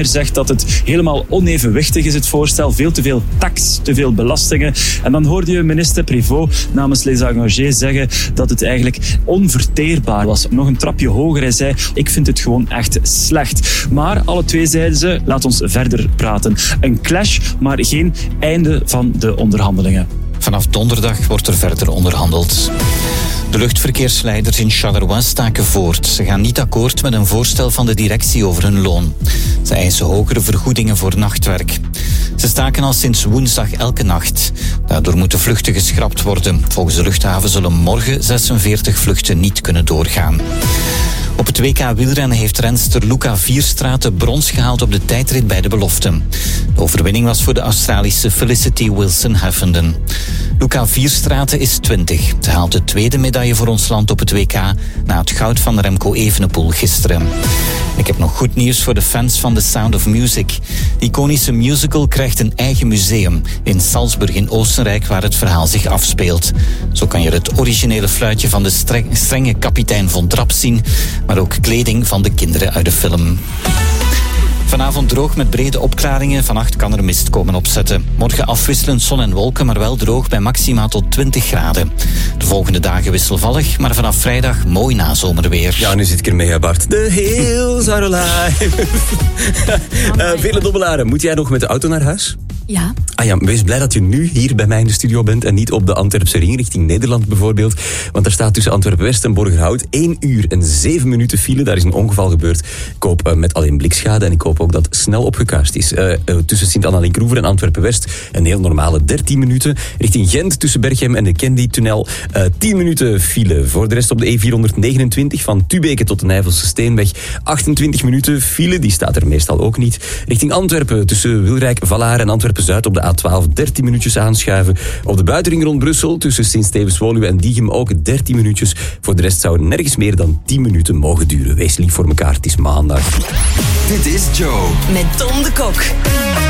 zegt dat het helemaal onevenwichtig is, het voorstel. Veel te veel tax, te veel belastingen. En dan hoorde je minister Prévost namens Les Engagés zeggen dat het eigenlijk onverteerbaar was. Nog een trapje hoger. Hij zei, ik vind het gewoon echt slecht. Maar alle twee zeiden ze, laat ons verder praten. Een clash, maar geen einde van de onderhandelingen. Vanaf donderdag wordt er verder onderhandeld. De luchtverkeersleiders in Charleroi staken voort. Ze gaan niet akkoord met een voorstel van de directie over hun loon. Ze eisen hogere vergoedingen voor nachtwerk. Ze staken al sinds woensdag elke nacht. Daardoor moeten vluchten geschrapt worden. Volgens de luchthaven zullen morgen 46 vluchten niet kunnen doorgaan. Op het WK wielrennen heeft renster Luca Vierstraeten brons gehaald op de tijdrit bij de belofte. De overwinning was voor de Australische Felicity Wilson-Huffenden. Luca Vierstraeten is 20. Ze haalt de tweede medaille voor ons land op het WK na het goud van Remco Evenepoel gisteren. Ik heb nog goed nieuws voor de fans van The Sound of Music. De iconische musical krijgt een eigen museum in Salzburg in Oostenrijk, waar het verhaal zich afspeelt. Zo kan je het originele fluitje van de strenge kapitein Von Trapp zien, maar ook kleding van de kinderen uit de film. Vanavond droog met brede opklaringen. Vannacht kan er mist komen opzetten. Morgen afwisselend zon en wolken, maar wel droog bij maxima tot 20 graden. De volgende dagen wisselvallig, maar vanaf vrijdag mooi nazomerweer. Ja, nu zit ik ermee, Bart. The hills are alive. Vele dobbelaren. Moet jij nog met de auto naar huis? Ja. Ah ja, wees blij dat je nu hier bij mij in de studio bent en niet op de Antwerpse ring richting Nederland bijvoorbeeld. Want er staat tussen Antwerpen-West en Borgerhout 1 uur en 7 minuten file. Daar is een ongeval gebeurd. Ik hoop met alleen blikschade en ik hoop ook dat het snel opgekuist is. Tussen Sint-Anna-Linkroever en Antwerpen-West een heel normale 13 minuten. Richting Gent tussen Berchem en de Kendy-tunnel 10 minuten file. Voor de rest op de E429 van Tubeke tot de Nijvelse Steenweg 28 minuten file. Die staat er meestal ook niet. Richting Antwerpen tussen Wilrijk-Vallaar en Antwerpen-Zuid op de A12 13 minuutjes aanschuiven. Op de buitenring rond Brussel tussen Sint-Stevens-Woluwe en Diegem ook 13 minuutjes. Voor de rest zou het nergens meer dan 10 minuten mogen duren. Wees lief voor elkaar, het is maandag. Dit is Joe. Met Tom de Kok.